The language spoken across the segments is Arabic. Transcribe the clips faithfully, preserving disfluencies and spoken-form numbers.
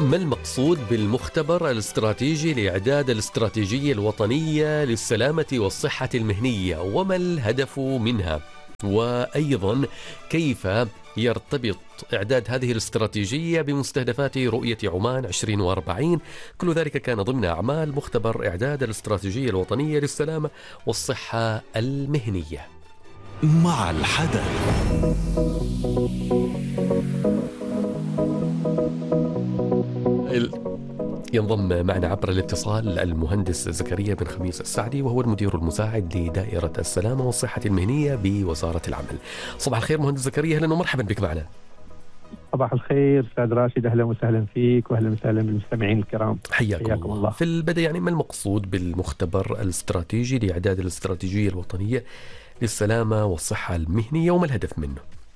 ما المقصود بالمختبر الاستراتيجي لإعداد الاستراتيجية الوطنية للسلامة والصحة المهنية، وما الهدف منها؟ وأيضا كيف يرتبط إعداد هذه الاستراتيجية بمستهدفات رؤية عمان عشرين وأربعين؟ كل ذلك كان ضمن أعمال مختبر إعداد الاستراتيجية الوطنية للسلامة والصحة المهنية. مع الحدث. ينضم معنا عبر الاتصال المهندس زكريا بن خميس السعدي، وهو المدير المساعد لدائرة السلامة والصحة المهنية بوزارة العمل. صباح الخير مهندس زكريا، أهلا ومرحبا بك معنا. صباح الخير أستاذ راشد، أهلا وسهلا فيك وأهلا وسهلا بالمستمعين الكرام. حياكم, حياكم الله. الله. في البداية يعني ما المقصود بالمختبر الاستراتيجي لإعداد الاستراتيجية الوطنية للسلامة والصحة المهنية، وما الهدف منه؟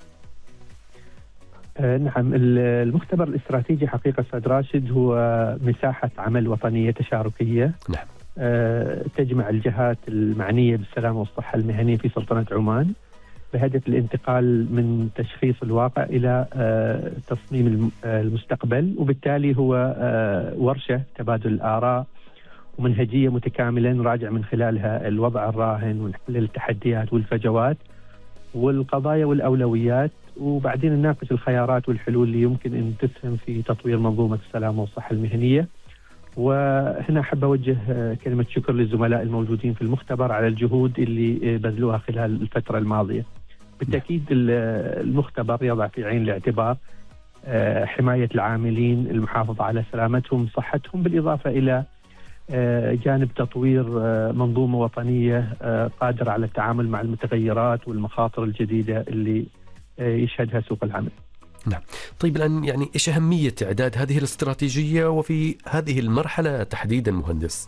آه نعم، المختبر الاستراتيجي حقيقة أستاذ راشد هو مساحة عمل وطنية تشاركية. نعم. آه تجمع الجهات المعنية بالسلامة والصحة المهنية في سلطنة عمان بهدف الانتقال من تشخيص الواقع إلى آه تصميم المستقبل، وبالتالي هو آه ورشة تبادل الآراء ومنهجية متكاملة نراجع من خلالها الوضع الراهن ونحلل التحديات والفجوات والقضايا والأولويات، وبعدين نناقش الخيارات والحلول اللي يمكن أن تسهم في تطوير منظومة السلامة والصحة المهنية. وهنا أحب أوجه كلمة شكر للزملاء الموجودين في المختبر على الجهود اللي بذلوها خلال الفترة الماضية. بالتأكيد المختبر يضع في عين الاعتبار حماية العاملين، المحافظة على سلامتهم صحتهم، بالإضافة إلى جانب تطوير منظومة وطنية قادرة على التعامل مع المتغيرات والمخاطر الجديدة اللي يشهدها سوق العمل. نعم. طيب الآن يعني إيش أهمية إعداد هذه الاستراتيجية وفي هذه المرحلة تحديدا مهندس؟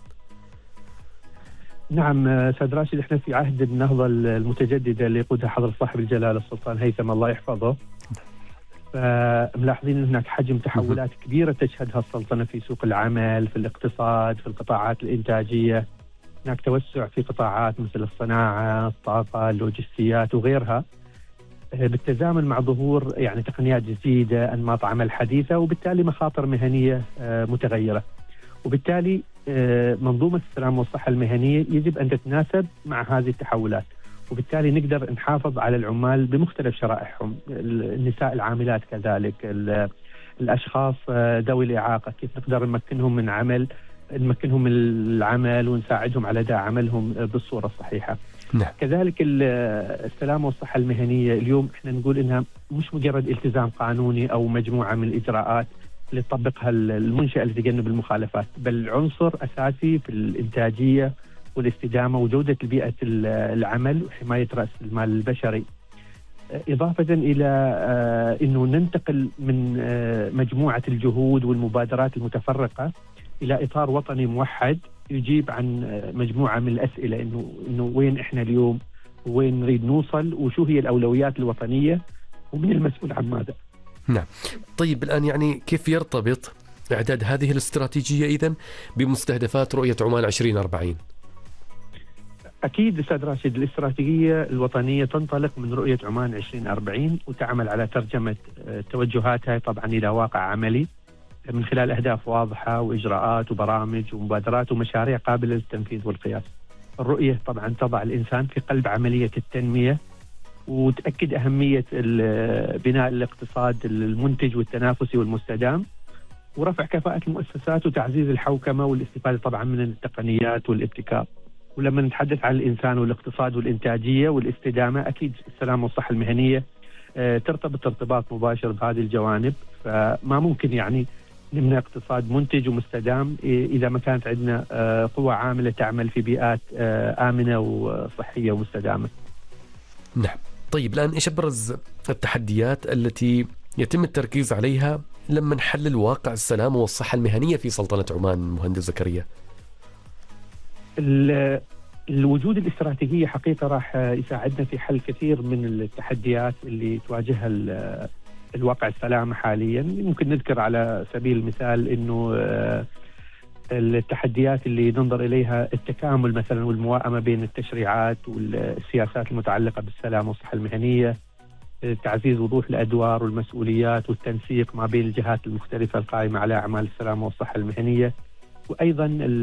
نعم أستاذ راشد، احنا في عهد النهضة المتجددة اللي يقودها حضرة صاحب الجلالة السلطان هيثم الله يحفظه، فملاحظين هناك حجم تحولات كبيرة تشهدها السلطنة في سوق العمل، في الاقتصاد، في القطاعات الإنتاجية. هناك توسع في قطاعات مثل الصناعة، الطاقة، اللوجستيات وغيرها، بالتزامن مع ظهور يعني تقنيات جديدة، أنماط عمل حديثة، وبالتالي مخاطر مهنية متغيرة. وبالتالي منظومة السلامة والصحة المهنية يجب أن تتناسب مع هذه التحولات، وبالتالي نقدر نحافظ على العمال بمختلف شرائحهم، النساء العاملات كذلك، الأشخاص ذوي الإعاقة، كيف نقدر نمكنهم من عمل نمكنهم من العمل ونساعدهم على أداء عملهم بالصورة الصحيحة. نعم. كذلك السلامة والصحة المهنية اليوم احنا نقول انها مش مجرد التزام قانوني او مجموعة من الاجراءات اللي تطبقها المنشأة لتجنب المخالفات، بل عنصر اساسي في الانتاجية والاستدامة وجودة بيئة العمل وحماية رأس المال البشري. إضافة إلى أنه ننتقل من مجموعة الجهود والمبادرات المتفرقة إلى إطار وطني موحد يجيب عن مجموعة من الأسئلة، إنه إنه وين إحنا اليوم، وين نريد نوصل، وشو هي الأولويات الوطنية، ومن المسؤول عن ماذا. نعم. طيب الآن يعني كيف يرتبط إعداد هذه الاستراتيجية إذن بمستهدفات رؤية عمان عشرين أربعين؟ أكيد أستاذ راشد، الاستراتيجية الوطنية تنطلق من رؤية عمان عشرين أربعين وتعمل على ترجمة توجهاتها طبعا إلى واقع عملي من خلال أهداف واضحة وإجراءات وبرامج ومبادرات ومشاريع قابلة للتنفيذ والقياس. الرؤية طبعا تضع الإنسان في قلب عملية التنمية وتأكد أهمية بناء الاقتصاد المنتج والتنافسي والمستدام، ورفع كفاءة المؤسسات وتعزيز الحوكمة والاستفادة طبعا من التقنيات والابتكار. ولما نتحدث عن الإنسان والاقتصاد والإنتاجية والاستدامة، أكيد السلامة والصحة المهنية ترتبط ارتباط مباشر بهذه الجوانب. فما ممكن يعني نبني اقتصاد منتج ومستدام إذا ما كانت عندنا قوى عاملة تعمل في بيئات آمنة وصحية ومستدامة. نعم. طيب الآن إيش أبرز التحديات التي يتم التركيز عليها لما نحلل واقع السلامة والصحة المهنية في سلطنة عمان مهندس زكريا؟ الوجود الاستراتيجية حقيقة راح يساعدنا في حل كثير من التحديات اللي تواجهها الواقع السلامة حاليا. ممكن نذكر على سبيل المثال أنه التحديات اللي ننظر إليها التكامل مثلا والموائمة بين التشريعات والسياسات المتعلقة بالسلامة والصحة المهنية، تعزيز وضوح الأدوار والمسؤوليات والتنسيق ما بين الجهات المختلفة القائمة على أعمال السلامة والصحة المهنية، وأيضا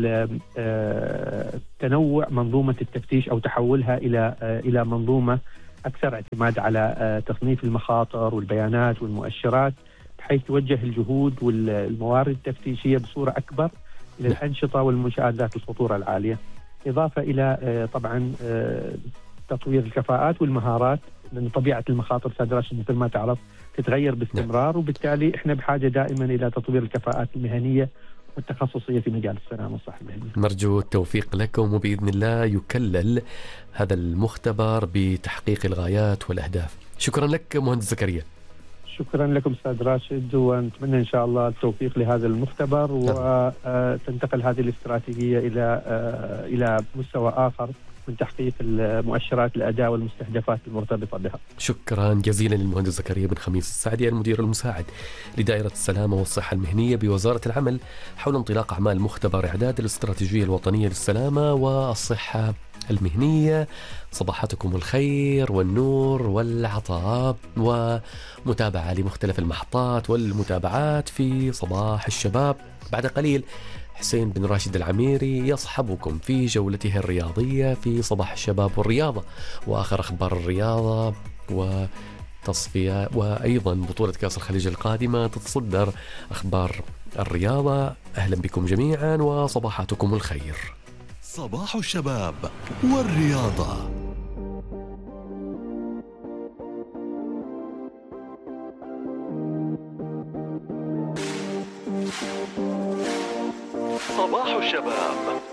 تنوع منظومة التفتيش أو تحولها إلى إلى منظومة أكثر اعتماد على تصنيف المخاطر والبيانات والمؤشرات، بحيث توجه الجهود والموارد التفتيشية بصورة أكبر إلى الأنشطة والمنشآت ذات الخطورة العالية، إضافة إلى طبعا تطوير الكفاءات والمهارات، لأن طبيعة المخاطر سيد راشد مثل ما تعرف تتغير باستمرار، وبالتالي إحنا بحاجة دائما إلى تطوير الكفاءات المهنية والتخصصية في مجال السلامة والصحة المهنية. نرجو التوفيق لكم، وبإذن الله يكلل هذا المختبر بتحقيق الغايات والأهداف. شكرا لك مهندس زكريا. شكرا لكم أستاذ راشد، ونتمنى إن شاء الله التوفيق لهذا المختبر، وتنتقل هذه الاستراتيجية إلى إلى مستوى آخر من تحقيق المؤشرات الأداء والمستهدفات المرتبطة بها. شكرا جزيلا للمهندس زكريا بن خميس السعدي، المدير المساعد لدائرة السلامة والصحة المهنية بوزارة العمل، حول انطلاق أعمال مختبر إعداد الاستراتيجية الوطنية للسلامة والصحة المهنية. صباحاتكم الخير والنور والعطاء، ومتابعة لمختلف المحطات والمتابعات في صباح الشباب. بعد قليل حسين بن راشد العميري يصحبكم في جولته الرياضية في صباح الشباب والرياضة، وآخر أخبار الرياضة وتصفية، وأيضا بطولة كأس الخليج القادمة تتصدر أخبار الرياضة. أهلا بكم جميعا وصباحاتكم الخير. صباح الشباب والرياضة. صباح الشباب